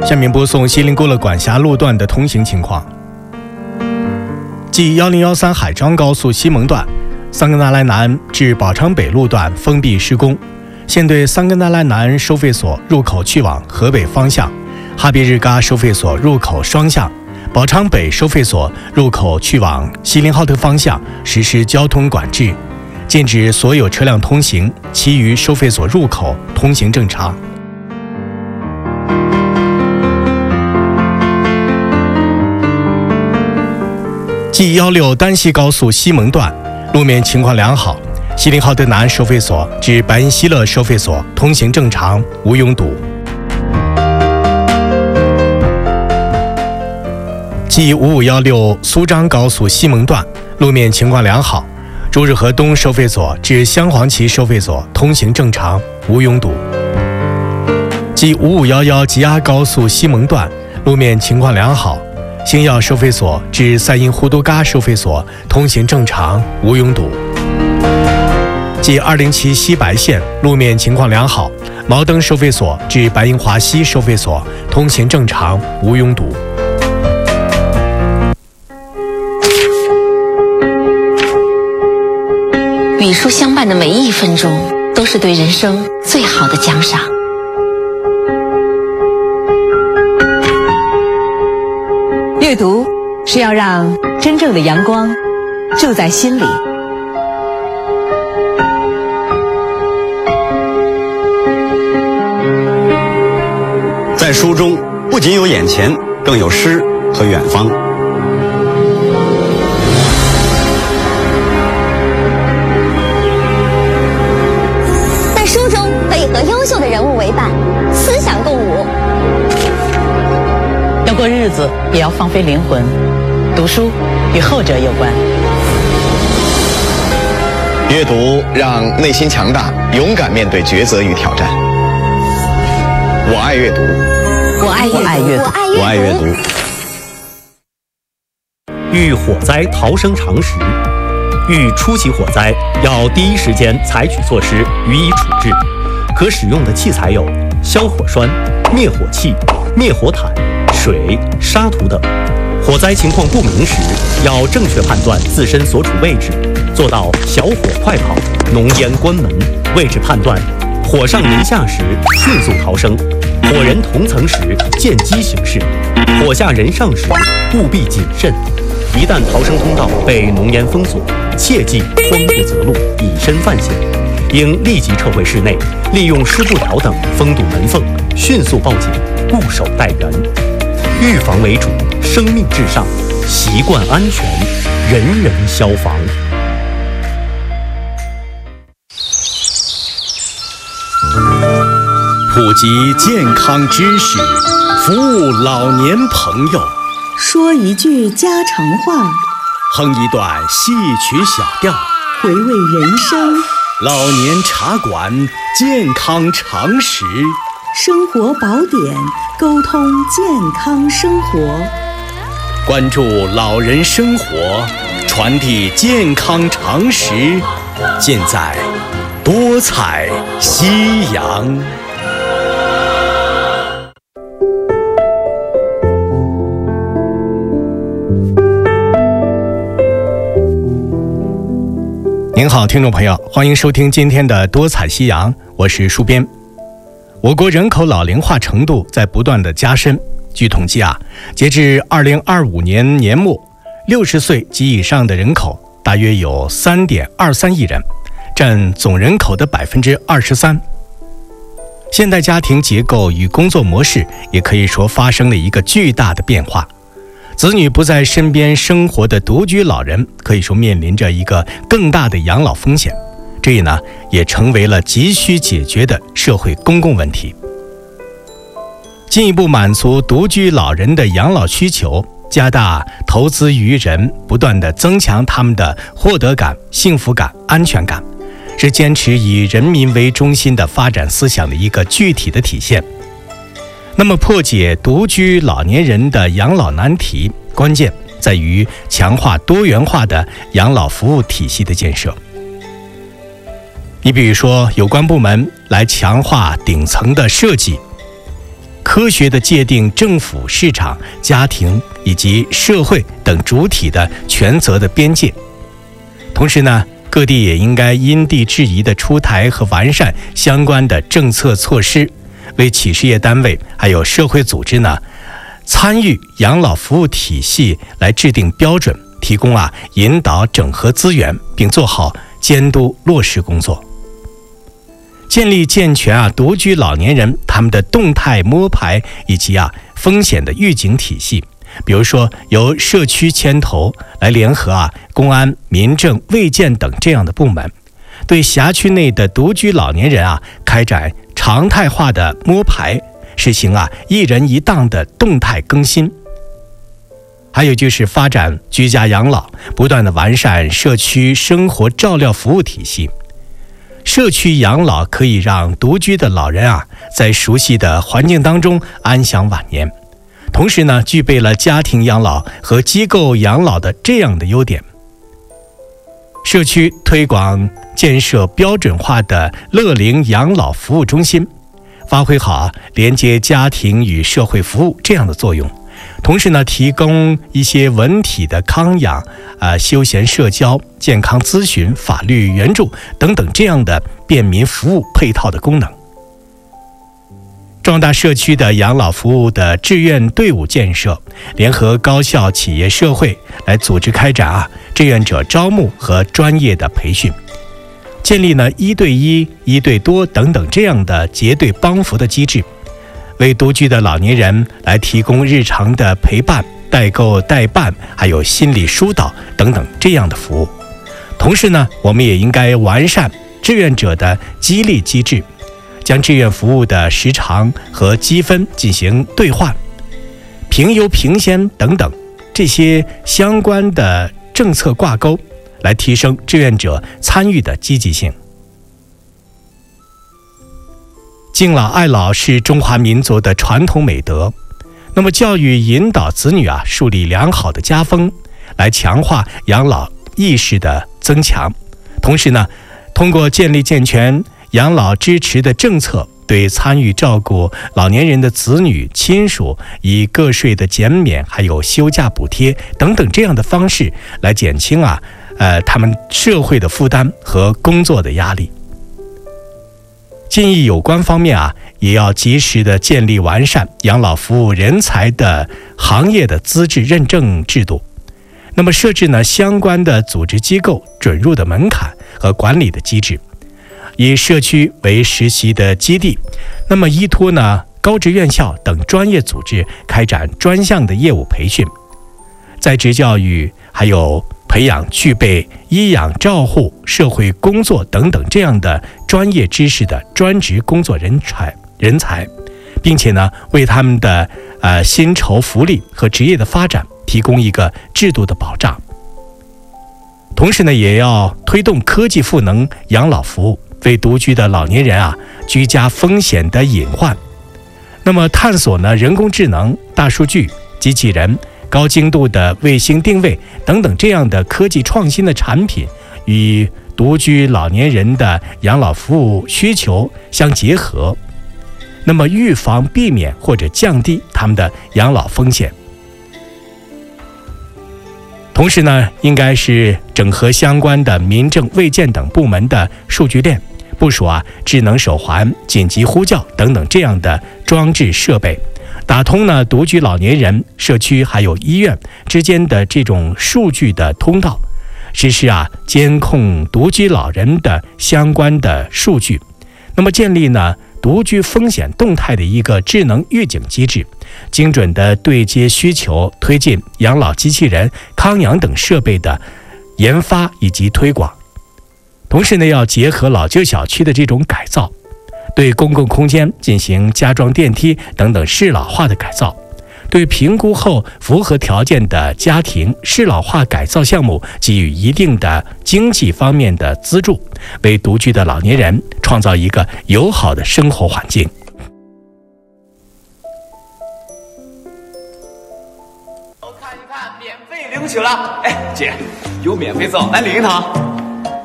下面播送锡林郭勒管辖路段的通行情况。继1013海漳高速西蒙段桑格纳莱南至宝昌北路段封闭施工，现对桑格纳莱南收费所入口去往河北方向、哈别日嘎收费所入口双向、宝昌北收费所入口去往锡林浩特方向实施交通管制，禁止所有车辆通行，其余收费所入口通行正常。G16丹西高速西蒙段路面情况良好，锡林浩特南收费所至白银希勒收费所通行正常，无拥堵。G5516苏张高速西蒙段路面情况良好，朱日河东收费所至镶黄旗收费所通行正常，无拥堵。G5511吉阿高速西蒙段路面情况良好，星耀收费所至赛因呼都嘎收费所通行正常，无拥堵。G207西白线路面情况良好，毛登收费所至白银华西收费所通行正常，无拥堵。 与书相伴的每一分钟都是对人生最好的奖赏。 阅读是要让真正的阳光住在心里。 在书中不仅有眼前，更有诗和远方。 在书中可以和优秀的人物为伴，思想共舞。 要过日子，也要放飞灵魂。读书与后者有关。 阅读让内心强大，勇敢面对抉择与挑战。我爱阅读， 我爱阅读， 我爱阅读。 遇火灾逃生常识：遇初起火灾，要第一时间采取措施予以处置。可使用的器材有消火栓、灭火器、灭火毯、水、沙土等。火灾情况不明时，要正确判断自身所处位置，做到小火快跑、浓烟关门。位置判断：火上人下时迅速逃生，火人同层时见机行事，火下人上时务必谨慎。一旦逃生通道被浓烟封锁，切忌慌不择路、以身犯险，应立即撤回室内，利用湿布条等封堵门缝，迅速报警，固守待援。预防为主，生命至上，习惯安全，人人消防。 普及健康知识，服务老年朋友， 说一句家常话， 哼一段戏曲小调， 回味人生。 老年茶馆健康常识， 生活宝典，沟通健康生活。 关注老人生活，传递健康常识，尽在多彩夕阳。您好，听众朋友，欢迎收听今天的多彩夕阳，我是书编。我国人口老龄化程度在不断的加深。据统计截至2025年年末，60岁及以上的人口大约有3.23亿人，占总人口的23%。现代家庭结构与工作模式也可以说发生了一个巨大的变化。子女不在身边生活的独居老人，可以说面临着一个更大的养老风险，这也成为了急需解决的社会公共问题。进一步满足独居老人的养老需求，加大投资于人，不断地增强他们的获得感、幸福感、安全感，是坚持以人民为中心的发展思想的一个具体的体现。那么破解独居老年人的养老难题，关键在于强化多元化的养老服务体系的建设。你比如说，有关部门来强化顶层的设计， 科学地界定政府、市场、家庭以及社会等主体的权责的边界。同时呢，各地也应该因地制宜地出台和完善相关的政策措施，为企事业单位还有社会组织呢参与养老服务体系来制定标准，提供引导整合资源，并做好监督落实工作。建立健全独居老年人他们的动态摸排以及风险的预警体系，比如说由社区牵头来联合公安、民政、卫健等这样的部门，对辖区内的独居老年人开展常态化的摸排，实行一人一档的动态更新。还有就是发展居家养老，不断的完善社区生活照料服务体系。社区养老可以让独居的老人在熟悉的环境当中安享晚年，同时呢，具备了家庭养老和机构养老的这样的优点。社区推广建设标准化的乐龄养老服务中心，发挥好连接家庭与社会服务这样的作用。同时呢，提供一些文体的康养、休闲社交、健康咨询、法律援助等等这样的便民服务配套的功能。壮大社区的养老服务的志愿队伍建设，联合高校、企业、社会来组织开展志愿者招募和专业的培训，建立呢1对1、1对多等等这样的结对帮扶的机制，为独居的老年人来提供日常的陪伴、代购、代办，还有心理疏导等等这样的服务。同时呢，我们也应该完善志愿者的激励机制，将志愿服务的时长和积分进行兑换、评优评先等等这些相关的政策挂钩，来提升志愿者参与的积极性。敬老爱老是中华民族的传统美德，那么教育引导子女树立良好的家风，来强化养老意识的增强。同时呢，通过建立健全养老支持的政策，对参与照顾老年人的子女亲属以个税的减免，还有休假补贴等等这样的方式来减轻他们社会的负担和工作的压力。建议有关方面也要及时的建立完善养老服务人才的行业的资质认证制度，那么设置呢相关的组织机构准入的门槛和管理的机制，以社区为实习的基地，那么依托呢高职院校等专业组织开展专项的业务培训，在职教育，还有培养具备医养照护、社会工作等等这样的专业知识的专职工作人才，并且呢为他们的薪酬福利和职业的发展提供一个制度的保障。同时呢，也要推动科技赋能养老服务，为独居的老年人居家风险的隐患，那么探索呢人工智能、大数据、机器人、高精度的卫星定位等等这样的科技创新的产品与独居老年人的养老服务需求相结合，那么预防、避免或者降低他们的养老风险。同时呢，应该是整合相关的民政、卫健等部门的数据链，部署智能手环、紧急呼叫等等这样的装置设备，打通呢独居老年人、社区还有医院之间的这种数据的通道，实施监控独居老人的相关的数据，那么建立呢独居风险动态的一个智能预警机制，精准的对接需求，推进养老机器人、康养等设备的研发以及推广。同时呢，要结合老旧小区的这种改造，对公共空间进行加装电梯等等适老化的改造，对评估后符合条件的家庭适老化改造项目给予一定的经济方面的资助，为独居的老年人创造一个友好的生活环境。 看一看，免费领取了！哎，姐，有免费皂，来领一趟。